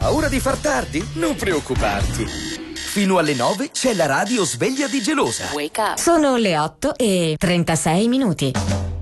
paura di far tardi? Non preoccuparti. Fino alle 9 c'è la radio sveglia di Gelosa. Sono le 8:36.